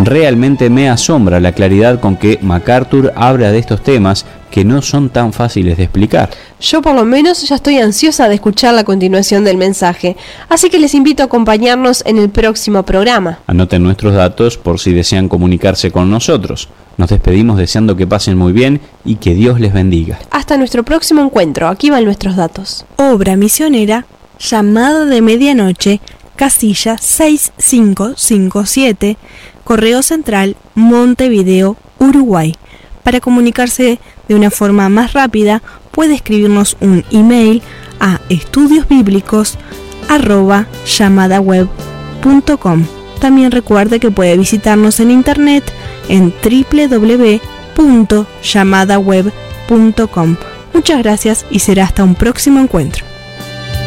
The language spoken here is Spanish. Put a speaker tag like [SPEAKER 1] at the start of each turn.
[SPEAKER 1] Realmente me asombra la claridad con que MacArthur habla de estos temas que no son tan fáciles de explicar.
[SPEAKER 2] Yo por lo menos ya estoy ansiosa de escuchar la continuación del mensaje, así que les invito a acompañarnos en el próximo programa.
[SPEAKER 1] Anoten nuestros datos por si desean comunicarse con nosotros. Nos despedimos deseando que pasen muy bien y que Dios les bendiga.
[SPEAKER 2] Hasta nuestro próximo encuentro, aquí van nuestros datos.
[SPEAKER 3] Obra misionera, llamada de medianoche, casilla 6557, Correo Central, Montevideo, Uruguay. Para comunicarse de una forma más rápida, puede escribirnos un email a estudiosbiblicos@llamadaweb.com. También recuerde que puede visitarnos en internet en www.llamadaweb.com. Muchas gracias y será hasta un próximo encuentro.